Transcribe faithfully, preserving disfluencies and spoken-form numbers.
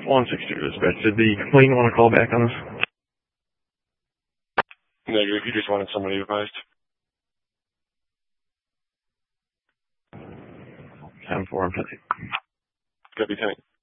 one six two dispatch. Did the complainant want to call back on this? Negative. You just wanted somebody advised. ten four, I'm pending. Copy, ten.